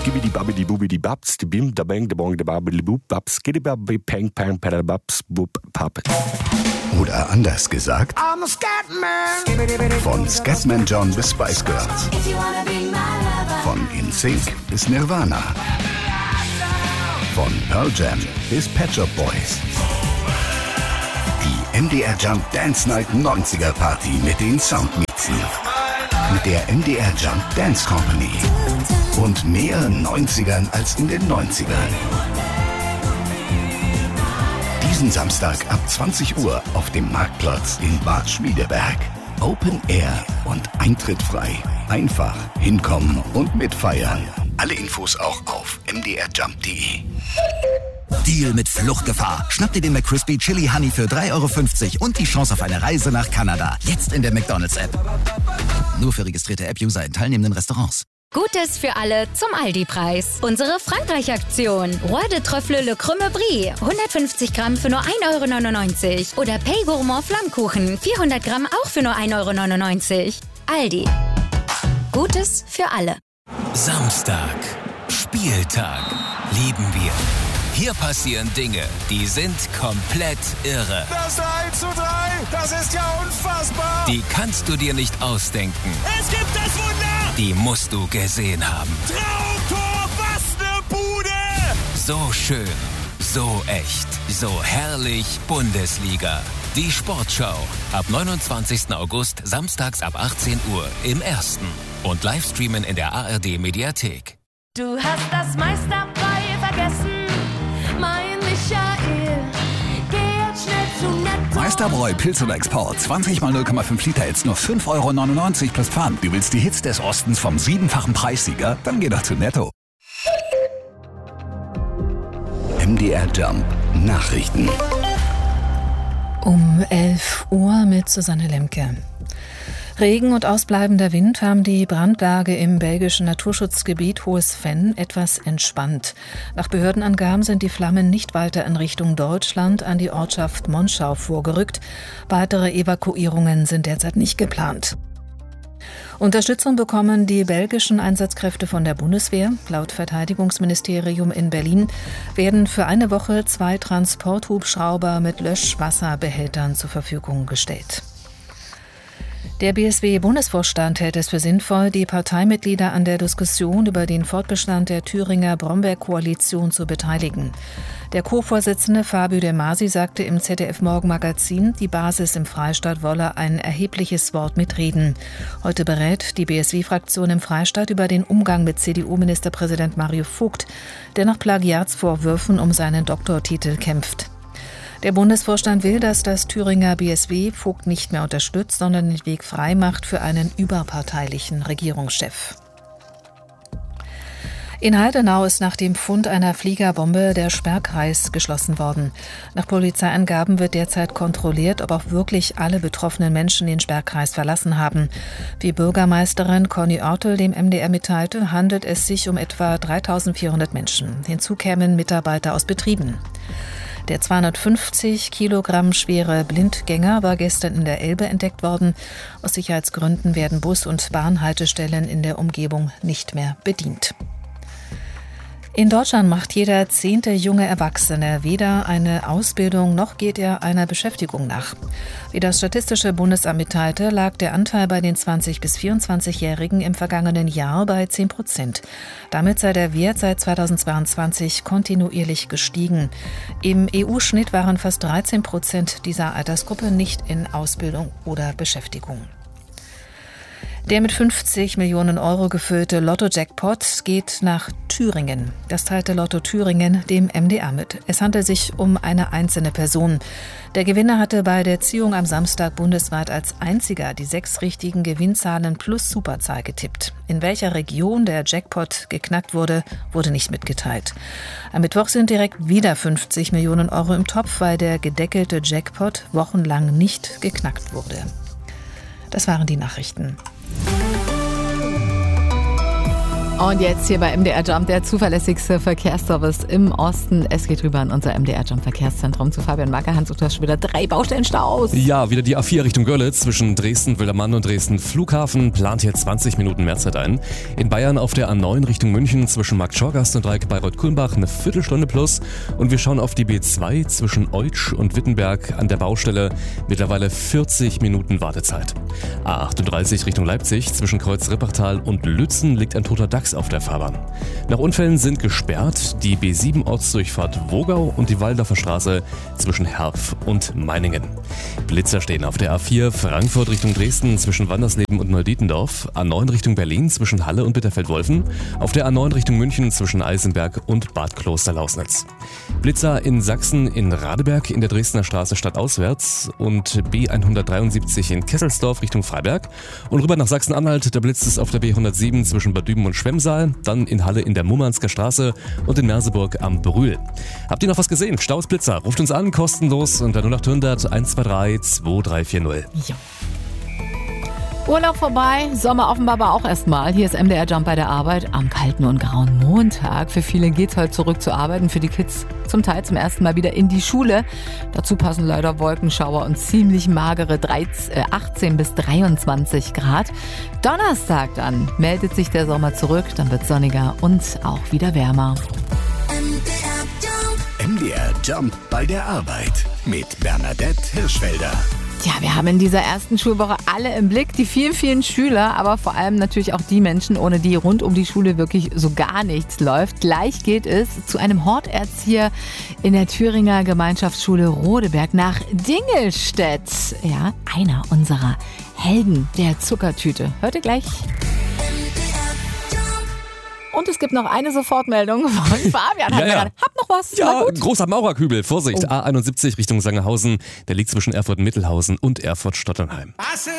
skibidi babidi bubidi babs, die bim, da bang, da bong, da babidi bub, babs, skiddy babbi, pang, pang, pada babs, bub, pap. Oder anders gesagt, von Scatman John bis Spice Girls, von NSYNC bis Nirvana, von Pearl Jam bis Pet Shop Boys. Die MDR Jump Dance Night 90er Party mit den Soundmixen. Mit der MDR Jump Dance Company. Und mehr 90ern als in den 90ern. Diesen Samstag ab 20 Uhr auf dem Marktplatz in Bad Schmiedeberg. Open Air und Eintritt frei. Einfach hinkommen und mitfeiern. Alle Infos auch auf mdrjump.de. Deal mit Fluchtgefahr. Schnapp dir den McCrispy Chili Honey für 3,50 € und die Chance auf eine Reise nach Kanada. Jetzt in der McDonald's-App. Nur für registrierte App-User in teilnehmenden Restaurants. Gutes für alle zum Aldi-Preis. Unsere Frankreich-Aktion. Roi de Trüffle Le Crème Brie. 150 Gramm für nur 1,99 € Oder Pay Gourmand Flammkuchen. 400 Gramm auch für nur 1,99 €. Aldi. Gutes für alle. Samstag. Spieltag. Lieben wir. Hier passieren Dinge, die sind komplett irre. Das 1:3, das ist ja unfassbar. Die kannst du dir nicht ausdenken. Es gibt das Wunder. Die musst du gesehen haben. Traumtor, was ne Bude. So schön, so echt, so herrlich Bundesliga. Die Sportschau. Ab 29. August, samstags ab 18 Uhr im Ersten. Und Livestreamen in der ARD Mediathek. Du hast das Meisterball vergessen. Mein Michael, geh jetzt schnell zu Netto. Meisterbräu Pilz oder Export. 20 mal 0,5 Liter jetzt nur 5,99 € plus Pfand. Du willst die Hits des Ostens vom 7-fachen Preissieger? Dann geh doch zu Netto. MDR Jump Nachrichten. Um 11 Uhr mit Susanne Lemke. Regen und ausbleibender Wind haben die Brandlage im belgischen Naturschutzgebiet Hohes Venn etwas entspannt. Nach Behördenangaben sind die Flammen nicht weiter in Richtung Deutschland an die Ortschaft Monschau vorgerückt. Weitere Evakuierungen sind derzeit nicht geplant. Unterstützung bekommen die belgischen Einsatzkräfte von der Bundeswehr. Laut Verteidigungsministerium in Berlin werden für eine Woche 2 Transporthubschrauber mit Löschwasserbehältern zur Verfügung gestellt. Der BSW-Bundesvorstand hält es für sinnvoll, die Parteimitglieder an der Diskussion über den Fortbestand der Thüringer Brombeerkoalition zu beteiligen. Der Co-Vorsitzende Fabio De Masi sagte im ZDF-Morgenmagazin, die Basis im Freistaat wolle ein erhebliches Wort mitreden. Heute berät die BSW-Fraktion im Freistaat über den Umgang mit CDU-Ministerpräsident Mario Vogt, der nach Plagiatsvorwürfen um seinen Doktortitel kämpft. Der Bundesvorstand will, dass das Thüringer BSW Vogt nicht mehr unterstützt, sondern den Weg frei macht für einen überparteilichen Regierungschef. In Heidenau ist nach dem Fund einer Fliegerbombe der Sperrkreis geschlossen worden. Nach Polizeiangaben wird derzeit kontrolliert, ob auch wirklich alle betroffenen Menschen den Sperrkreis verlassen haben. Wie Bürgermeisterin Conny Ortel dem MDR mitteilte, handelt es sich um etwa 3.400 Menschen. Hinzu kämen Mitarbeiter aus Betrieben. Der 250 Kilogramm schwere Blindgänger war gestern in der Elbe entdeckt worden. Aus Sicherheitsgründen werden Bus- und Bahnhaltestellen in der Umgebung nicht mehr bedient. In Deutschland macht jeder 10. junge Erwachsene weder eine Ausbildung noch geht er einer Beschäftigung nach. Wie das Statistische Bundesamt mitteilte, lag der Anteil bei den 20- bis 24-Jährigen im vergangenen Jahr bei 10%. Damit sei der Wert seit 2022 kontinuierlich gestiegen. Im EU-Schnitt waren fast 13% dieser Altersgruppe nicht in Ausbildung oder Beschäftigung. Der mit 50 Millionen Euro gefüllte Lotto-Jackpot geht nach Thüringen. Das teilte Lotto Thüringen dem MDR mit. Es handelt sich um eine einzelne Person. Der Gewinner hatte bei der Ziehung am Samstag bundesweit als einziger die 6 richtigen Gewinnzahlen plus Superzahl getippt. In welcher Region der Jackpot geknackt wurde, wurde nicht mitgeteilt. Am Mittwoch sind direkt wieder 50 Millionen Euro im Topf, weil der gedeckelte Jackpot wochenlang nicht geknackt wurde. Das waren die Nachrichten. Und jetzt hier bei MDR Jump, der zuverlässigste Verkehrsservice im Osten. Es geht rüber an unser MDR Jump Verkehrszentrum zu Fabian Macker. Hans, du hast schon wieder 3 Baustellenstaus. Ja, wieder die A4 Richtung Görlitz zwischen Dresden-Wüllermann und Dresden-Flughafen plant hier 20 Minuten Mehrzeit ein. In Bayern auf der A9 Richtung München zwischen Marktschorgast und Dreieck Bayreuth-Kulmbach eine Viertelstunde plus. Und wir schauen auf die B2 zwischen Eutsch und Wittenberg an der Baustelle. Mittlerweile 40 Minuten Wartezeit. A38 Richtung Leipzig zwischen Kreuz-Rippachtal und Lützen liegt ein toter Dachs auf der Fahrbahn. Nach Unfällen sind gesperrt die B7 Ortsdurchfahrt Wogau und die Waldorfer Straße zwischen Herf und Meiningen. Blitzer stehen auf der A4 Frankfurt Richtung Dresden zwischen Wandersleben und Neudietendorf, A9 Richtung Berlin zwischen Halle und Bitterfeld-Wolfen, auf der A9 Richtung München zwischen Eisenberg und Bad Kloster-Lausnitz. Blitzer in Sachsen in Radeberg in der Dresdner Straße stadtauswärts und B173 in Kesselsdorf Richtung Freiberg und rüber nach Sachsen-Anhalt, da blitzt es auf der B107 zwischen Bad Düben und Schwemmsaal, dann in Halle in der Murmansker Straße und in Merseburg am Brühl. Habt ihr noch was gesehen? Staus, Blitzer, ruft uns an, kostenlos unter 0800 123 2340. Ja. Urlaub vorbei, Sommer offenbar aber auch erstmal. Hier ist MDR Jump bei der Arbeit am kalten und grauen Montag. Für viele geht's heute zurück zur Arbeit und für die Kids zum Teil zum ersten Mal wieder in die Schule. Dazu passen leider Wolkenschauer und ziemlich magere 18 bis 23 Grad. Donnerstag dann meldet sich der Sommer zurück, dann wird sonniger und auch wieder wärmer. MDR Jump bei der Arbeit mit Bernadette Hirschfelder. Ja, wir haben in dieser ersten Schulwoche alle im Blick, die vielen, vielen Schüler, aber vor allem natürlich auch die Menschen, ohne die rund um die Schule wirklich so gar nichts läuft. Gleich geht es zu einem Horterzieher in der Thüringer Gemeinschaftsschule Rodeberg nach Dingelstedt. Ja, einer unserer Helden der Zuckertüte. Hört ihr gleich. Und es gibt noch eine Sofortmeldung von Fabian. Hab noch was? Ja, großer Maurerkübel. Vorsicht, A71 Richtung Sangerhausen. Der liegt zwischen Erfurt-Mittelhausen und Erfurt-Stotternheim.